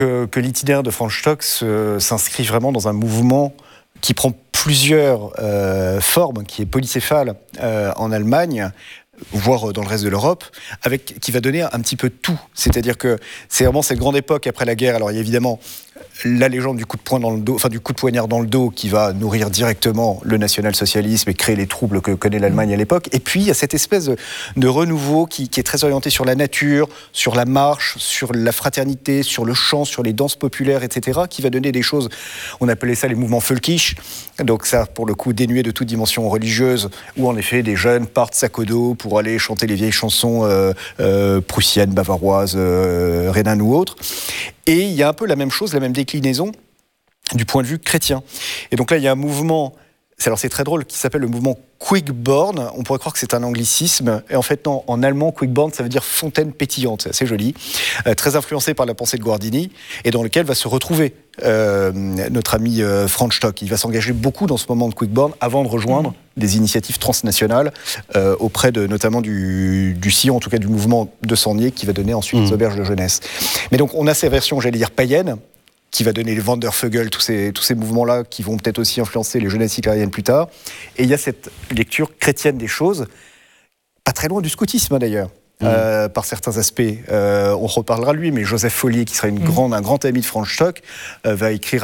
Que l'itinéraire de Franz Stock s'inscrit vraiment dans un mouvement qui prend plusieurs formes, qui est polycéphale en Allemagne, voire dans le reste de l'Europe, qui va donner un petit peu tout. C'est-à-dire que c'est vraiment cette grande époque après la guerre. Alors il y a évidemment la légende du coup de poing dans le dos, enfin du coup de poignard dans le dos, qui va nourrir directement le national-socialisme et créer les troubles que connaît l'Allemagne à l'époque. Et puis il y a cette espèce de renouveau qui est très orienté sur la nature, sur la marche, sur la fraternité, sur le chant, sur les danses populaires, etc., qui va donner des choses, on appelait ça les mouvements völkisch, donc ça pour le coup dénué de toute dimension religieuse, où en effet des jeunes partent sac au dos pour aller chanter les vieilles chansons prussiennes, bavaroises, rhénanes ou autres. Et il y a un peu la même chose, la même déclinaison du point de vue chrétien. Et donc là, il y a un mouvement, alors c'est très drôle, qui s'appelle le mouvement Quickborn. On pourrait croire que c'est un anglicisme. Et en fait, non, en allemand, Quickborn, ça veut dire fontaine pétillante. C'est assez joli. Très influencé par la pensée de Guardini, et dans lequel va se retrouver notre ami Franz Stock. Il va s'engager beaucoup dans ce moment de Quickborn avant de rejoindre des initiatives transnationales auprès notamment du sillon, en tout cas du mouvement de Sangnier, qui va donner ensuite les auberges de jeunesse. Mais donc on a ces versions, j'allais dire, païennes, qui va donner les Wandervögel, tous ces mouvements-là qui vont peut-être aussi influencer les jeunesses hitlériennes plus tard. Et il y a cette lecture chrétienne des choses, pas très loin du scoutisme d'ailleurs. Par certains aspects. On reparlera de lui, mais Joseph Follier, qui sera un grand ami de Franz Stock, va écrire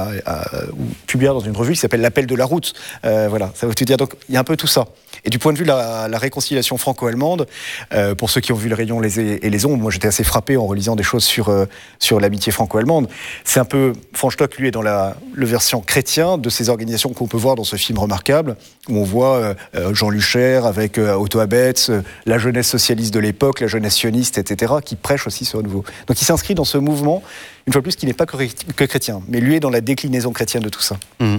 ou publier dans une revue qui s'appelle L'Appel de la route. Voilà, ça veut tout dire. Donc il y a un peu tout ça. Et du point de vue de la réconciliation franco-allemande, pour ceux qui ont vu Le Rayon et les ombres, moi j'étais assez frappé en relisant des choses sur l'amitié franco-allemande. C'est un peu, Franz Stock, lui, est dans le versant chrétien de ces organisations qu'on peut voir dans ce film remarquable, où on voit Jean Lucher avec Otto Abetz, la jeunesse socialiste de l'époque, la jeunesse sioniste, etc., qui prêche aussi ce renouveau. Donc il s'inscrit dans ce mouvement, une fois de plus, qui n'est pas que chrétien, mais lui est dans la déclinaison chrétienne de tout ça.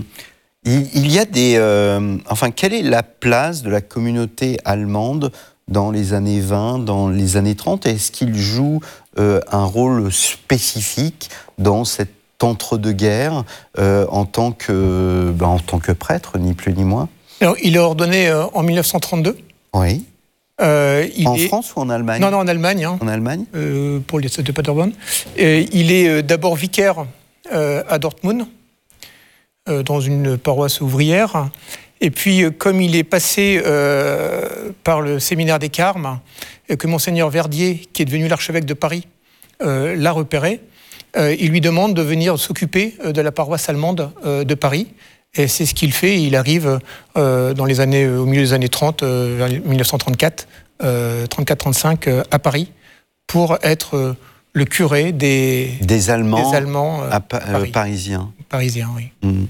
Il y a quelle est la place de la communauté allemande dans les années 20, dans les années 30 ? Est-ce qu'il joue un rôle spécifique dans cet entre-deux-guerres en tant que prêtre, ni plus ni moins ? Alors, il est ordonné en 1932. Oui. France ou en Allemagne ? Non, en Allemagne. En Allemagne ? Pour le diocèse de Paderborn. Il est d'abord vicaire à Dortmund, dans une paroisse ouvrière. Et puis, comme il est passé par le séminaire des Carmes, et que Monseigneur Verdier, qui est devenu l'archevêque de Paris, l'a repéré, il lui demande de venir s'occuper de la paroisse allemande de Paris. Et c'est ce qu'il fait. Il arrive au milieu des années 30, vers 1934, 34-35, à Paris, pour être le curé des Allemands parisiens. Parisiens, oui.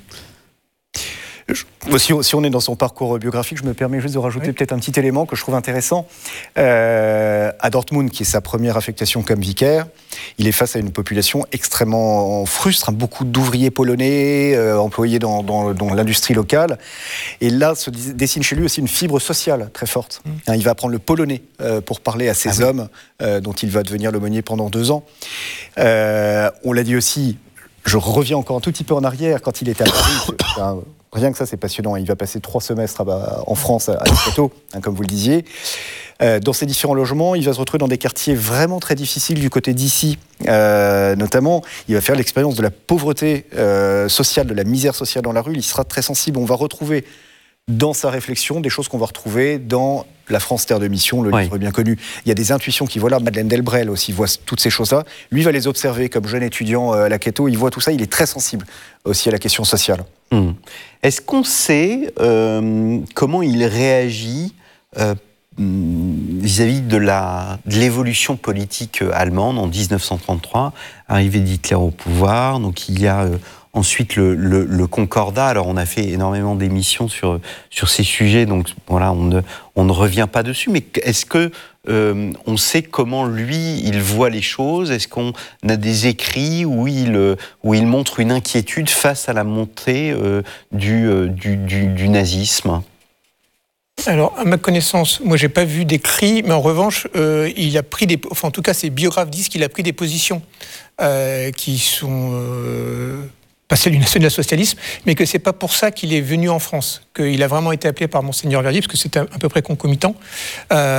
Si on est dans son parcours biographique, je me permets juste de rajouter peut-être un petit élément que je trouve intéressant. À Dortmund, qui est sa première affectation comme vicaire, il est face à une population extrêmement frustre, beaucoup d'ouvriers polonais employés dans l'industrie locale. Et là se dessine chez lui aussi une fibre sociale très forte. Il va apprendre le polonais pour parler à ces hommes dont il va devenir l'aumônier pendant 2 ans. On l'a dit aussi, je reviens encore un tout petit peu en arrière, quand il était à Paris, rien que ça c'est passionnant, il va passer 3 semestres en France, à Château, comme vous le disiez. Dans ces différents logements, il va se retrouver dans des quartiers vraiment très difficiles du côté d'ici. Notamment, il va faire l'expérience de la pauvreté sociale, de la misère sociale dans la rue. Il sera très sensible. On va retrouver dans sa réflexion des choses qu'on va retrouver dans La France, terre de mission, le livre bien connu. Il y a des intuitions qui voient là. Madeleine Delbrel aussi voit toutes ces choses-là. Lui va les observer comme jeune étudiant à la Château. Il voit tout ça. Il est très sensible aussi à la question sociale. Est-ce qu'on sait comment il réagit vis-à-vis de l'évolution politique allemande en 1933, arrivée d'Hitler au pouvoir? Donc il y a ensuite le Concordat. Alors on a fait énormément d'émissions sur ces sujets, donc voilà, on ne revient pas dessus. Mais est-ce que on sait comment lui il voit les choses? Est-ce qu'on a des écrits où il montre une inquiétude face à la montée du nazisme? Alors, à ma connaissance, moi, j'ai pas vu d'écrit, mais en revanche, il a pris en tout cas, ses biographes disent qu'il a pris des positions qui sont pas celles du national-socialisme, mais que c'est pas pour ça qu'il est venu en France, qu'il a vraiment été appelé par Monseigneur Verdier, parce que c'était à peu près concomitant,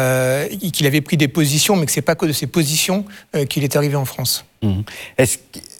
qu'il avait pris des positions, mais que c'est pas que de ces positions qu'il est arrivé en France.